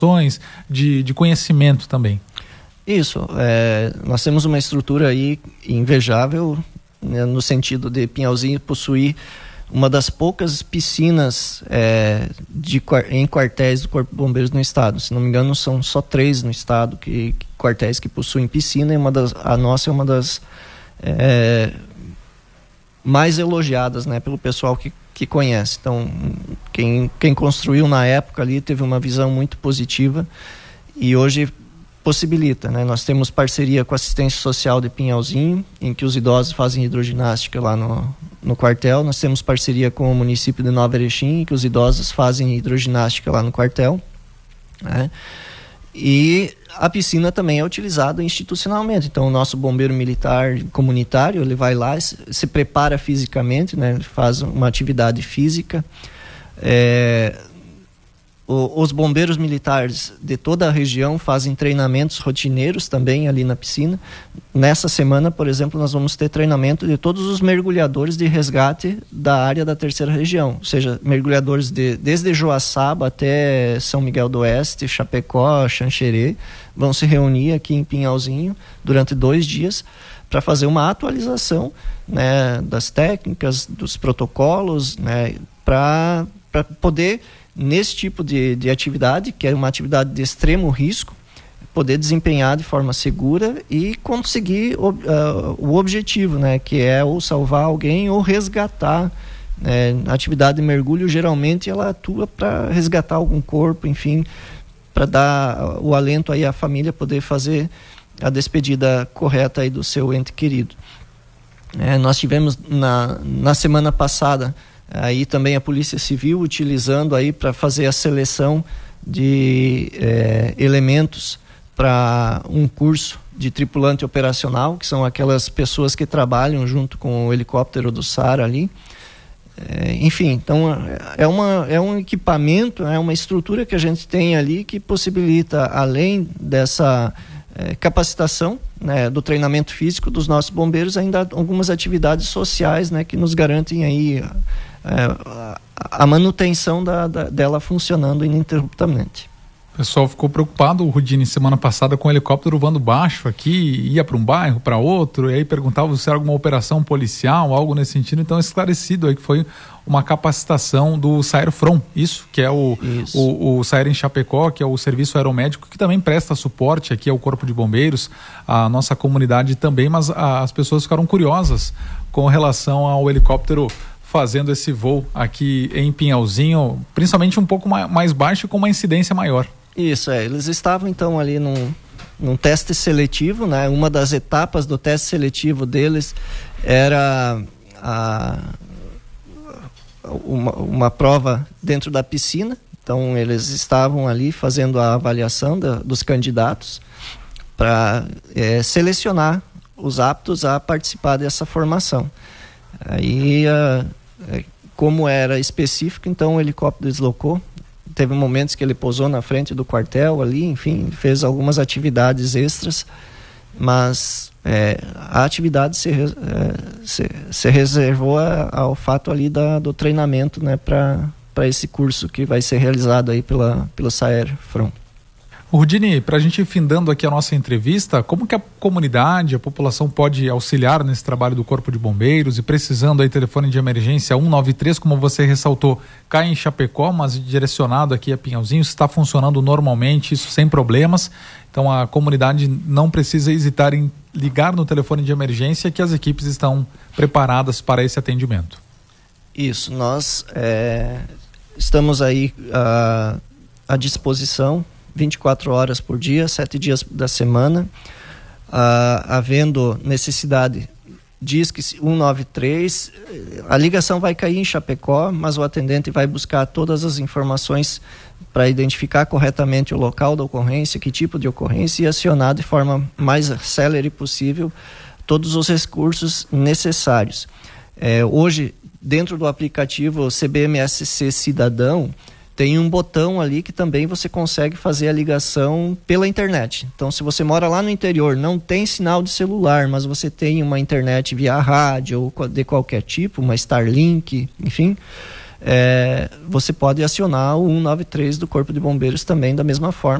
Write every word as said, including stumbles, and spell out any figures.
de, de conhecimento também. Isso, é, nós temos uma estrutura aí invejável, né, no sentido de Pinhalzinho possuir uma das poucas piscinas é, de, em quartéis do Corpo de Bombeiros no estado. Se não me engano, são só três no estado que, que quartéis que possuem piscina, e uma das, a nossa é uma das é, mais elogiadas, né, pelo pessoal que, que conhece. Então, quem, quem construiu na época ali teve uma visão muito positiva e hoje possibilita, né? Nós temos parceria com a assistência social de Pinhalzinho, em que os idosos fazem hidroginástica lá no, no quartel. Nós temos parceria com o município de Nova Erechim, em que os idosos fazem hidroginástica lá no quartel, né? E a piscina também é utilizada institucionalmente. Então, o nosso bombeiro militar comunitário, ele vai lá, se, se prepara fisicamente, né? Faz uma atividade física. É... Os bombeiros militares de toda a região fazem treinamentos rotineiros também ali na piscina. Nessa semana, por exemplo, nós vamos ter treinamento de todos os mergulhadores de resgate da área da terceira região, ou seja, mergulhadores de, desde Joaçaba até São Miguel do Oeste, Chapecó, Xanxerê, vão se reunir aqui em Pinhalzinho durante dois dias para fazer uma atualização, né, das técnicas, dos protocolos, né, para para poder, nesse tipo de, de atividade, que é uma atividade de extremo risco, poder desempenhar de forma segura e conseguir o, uh, o objetivo, né, que é ou salvar alguém ou resgatar. Né? A atividade de mergulho, geralmente, ela atua para resgatar algum corpo, enfim, para dar o alento aí à família poder fazer a despedida correta aí do seu ente querido. É, nós tivemos na, na semana passada aí também a Polícia Civil utilizando aí para fazer a seleção de é, elementos para um curso de tripulante operacional, que são aquelas pessoas que trabalham junto com o helicóptero do SAR ali. É, enfim, então é, uma, é um equipamento, é uma estrutura que a gente tem ali que possibilita, além dessa é, capacitação, né, do treinamento físico dos nossos bombeiros, ainda algumas atividades sociais, né, que nos garantem aí É, a manutenção da, da, dela funcionando ininterruptamente. O pessoal ficou preocupado, Rudine, semana passada com o helicóptero voando baixo aqui, ia para um bairro, para outro, e aí perguntava se era alguma operação policial, algo nesse sentido. Então, esclarecido aí que foi uma capacitação do Saerfrom, isso, que é o, o, o Saer em Chapecó, que é o serviço aeromédico, que também presta suporte aqui ao Corpo de Bombeiros, à nossa comunidade também, mas a, as pessoas ficaram curiosas com relação ao helicóptero fazendo esse voo aqui em Pinhalzinho, principalmente um pouco mais baixo e com uma incidência maior. Isso, é. Eles estavam então ali num, num teste seletivo, né? Uma das etapas do teste seletivo deles era a, uma, uma prova dentro da piscina. Então eles estavam ali fazendo a avaliação da, dos candidatos para é, selecionar os aptos a participar dessa formação. Aí a como era específico, então o helicóptero deslocou, teve momentos que ele pousou na frente do quartel ali, enfim, fez algumas atividades extras, mas é, a atividade se, é, se, se reservou a, ao fato ali da, do treinamento, né, para esse curso que vai ser realizado aí pela, pelo Saerfrom. Rudine, para a gente ir findando aqui a nossa entrevista, como que a comunidade, a população pode auxiliar nesse trabalho do Corpo de Bombeiros e precisando aí telefone de emergência cento e noventa e três, como você ressaltou, cai em Chapecó, mas direcionado aqui a Pinhalzinho, está funcionando normalmente, isso sem problemas, então a comunidade não precisa hesitar em ligar no telefone de emergência que as equipes estão preparadas para esse atendimento. Isso, nós é, estamos aí à, à disposição vinte e quatro horas por dia, sete dias da semana, ah, havendo necessidade, diz que cento e noventa e três, a ligação vai cair em Chapecó, mas o atendente vai buscar todas as informações para identificar corretamente o local da ocorrência, que tipo de ocorrência, e acionar de forma mais célere possível todos os recursos necessários. É, hoje, dentro do aplicativo C B M S C Cidadão, tem um botão ali que também você consegue fazer a ligação pela internet. Então, se você mora lá no interior, não tem sinal de celular, mas você tem uma internet via rádio ou de qualquer tipo, uma Starlink, enfim, é, você pode acionar o cento e noventa e três do Corpo de Bombeiros também da mesma forma.